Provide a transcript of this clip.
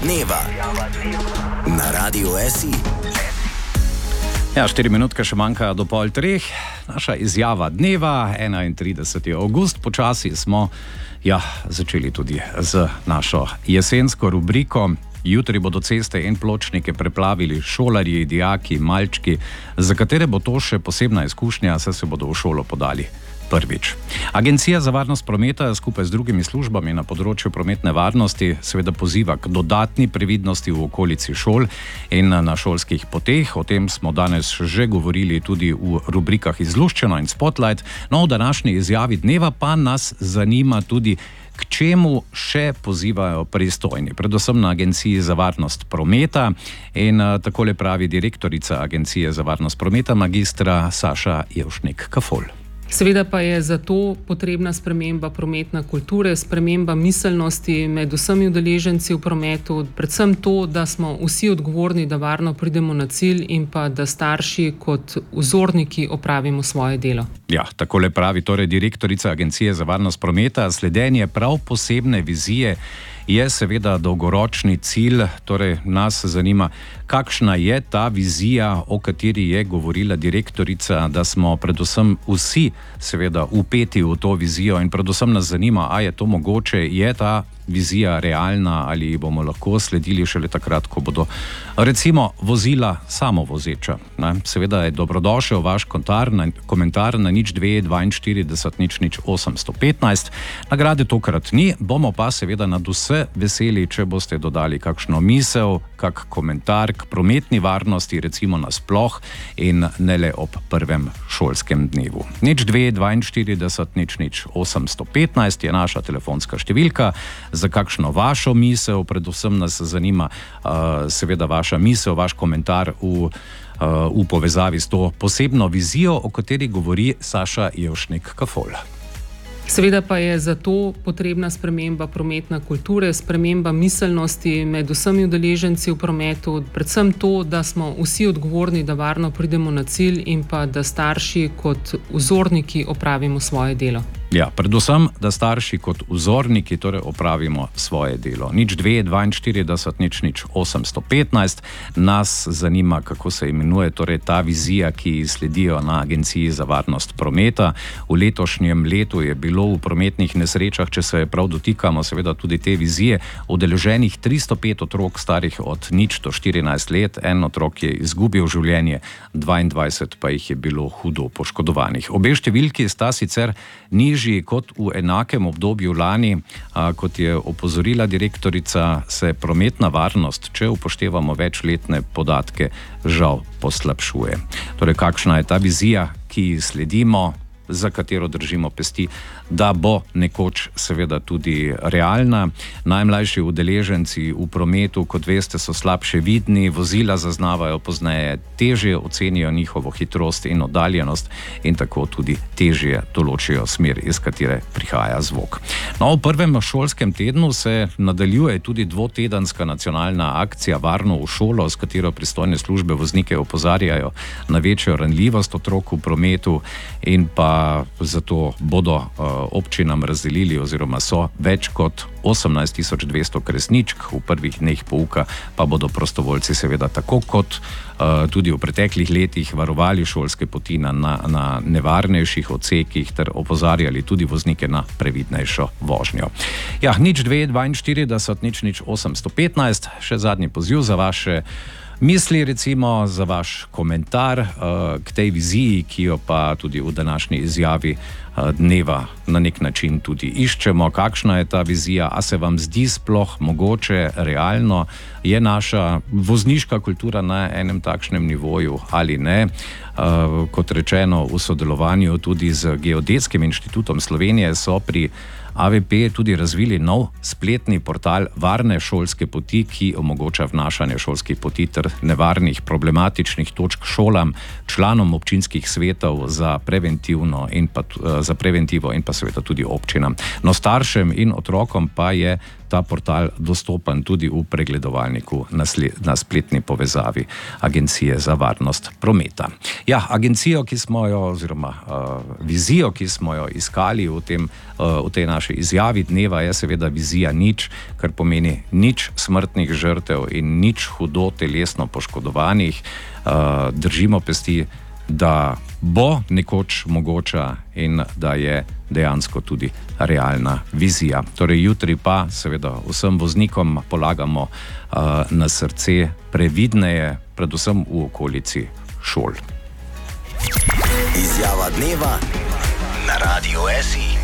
dneva na Radiu SI. Ja, 4 minutke še manjka do 2:30. Naša izjava dneva, 31. avgust. Počasi smo začeli tudi z našo jesensko rubriko. Jutri bodo ceste in pločnike preplavili šolarji, dijaki, malčki, za katere bo to še posebna izkušnja, saj se bodo v šolo podali prvič. Agencija za varnost prometa skupaj z drugimi službami na področju prometne varnosti seveda poziva k dodatni previdnosti v okolici šol in na šolskih poteh. O tem smo danes že govorili tudi v rubrikah Izluščeno in Spotlight. No, v današnji izjavi dneva pa nas zanima tudi, k čemu še pozivajo pristojni, predvsem na Agenciji za varnost prometa. In takole pravi direktorica Agencije za varnost prometa, magistra Saša Jevšnik-Kafol. Seveda pa je zato potrebna sprememba prometne kulture, sprememba miselnosti med vsemi udeleženci v prometu, predvsem to, da smo vsi odgovorni, da varno pridemo na cilj in pa da starši kot vzorniki opravimo svoje delo. Ja, takole pravi torej direktorica Agencije za varnost prometa. Sledenje prav posebne vizije je seveda dolgoročni cilj, torej nas zanima, kakšna je ta vizija, o kateri je govorila direktorica, da smo predvsem vsi seveda vpeti v to vizijo in predvsem nas zanima, a je to mogoče, je ta vizija realna ali bomo lahko sledili šele takrat, ko bodo recimo vozila samovozeča. Seveda je dobrodošel vaš komentar na 0242 815. Nagrade tokrat ni, bomo pa seveda nad vse veseli, če boste dodali kakšno misel, kak komentar k prometni varnosti, recimo nasploh in ne le ob prvem šolskem dnevu. 0242 815 je naša telefonska številka. Za kakšno vašo misel, predvsem nas zanima seveda vaša misel, vaš komentar v povezavi s to posebno vizijo, o kateri govori Saša Jevšnik-Kafol. Seveda pa je zato potrebna sprememba prometne kulture, sprememba miselnosti med vsemi udeleženci v prometu, predvsem to, da smo vsi odgovorni, da varno pridemo na cilj in pa da starši kot vzorniki opravimo svoje delo. Ja, predvsem, da starši kot vzorniki torej opravimo svoje delo. 0242 815. Nas zanima, kako se imenuje torej ta vizija, ki sledijo na Agenciji za varnost prometa. V letošnjem letu je bilo v prometnih nesrečah, če se prav dotikamo seveda tudi te vizije, udeleženih 305 otrok starih od 0 do 14 let. En otrok je izgubil življenje, 22 pa jih je bilo hudo poškodovanih. Obe številki sta sicer nižji kot v enakem obdobju lani. Kot je opozorila direktorica, se prometna varnost, če upoštevamo večletne podatke, žal poslabšuje. Torej, kakšna je ta vizija, ki sledimo, za katero držimo pesti, da bo nekoč seveda tudi realna. Najmlajši udeleženci v prometu, kot veste, so slabše vidni, vozila zaznavajo pozneje, težje ocenijo njihovo hitrost in oddaljenost in tako tudi težje določijo smer, iz katere prihaja zvok. No, v prvem šolskem tednu se nadaljuje tudi dvotedenska nacionalna akcija Varno v šolo, s katero pristojne službe voznike opozarjajo na večjo ranljivost otrok v prometu in pa zato bodo občinam razdelili oziroma so več kot 18 200 kresničk. V prvih dneh pouka pa bodo prostovoljci seveda tako kot tudi v preteklih letih varovali šolske poti na nevarnejših odsekih ter opozarjali tudi voznike na previdnejšo vožnjo. Ja, 0242 815, še zadnji poziv za vaše misli, recimo za vaš komentar k tej viziji, ki jo pa tudi v današnji izjavi dneva na nek način tudi iščemo. Kakšna je ta vizija? A se vam zdi sploh mogoče, realno? Je naša vozniška kultura na enem takšnem nivoju ali ne? Kot rečeno, v sodelovanju tudi z Geodetskim inštitutom Slovenije so pri AVP tudi razvili nov spletni portal Varne šolske poti, ki omogoča vnašanje šolskih poti ter nevarnih problematičnih točk šolam, članom občinskih svetov za preventivo in pa seveda tudi občinam. No, staršem in otrokom pa je ta portal dostopen tudi v pregledovalniku na spletni povezavi Agencije za varnost prometa. Ja, agencijo, ki smo jo, oziroma vizijo, ki smo jo iskali v tej naši izjavi dneva, je seveda vizija nič, kar pomeni nič smrtnih žrtev in nič hudo telesno poškodovanih. Držimo pesti, da bo nekoč mogoča in da je dejansko tudi realna vizija. Torej jutri pa seveda vsem voznikom polagamo na srce previdneje, predvsem v okolici šol. Izjava dneva na Radiu SI.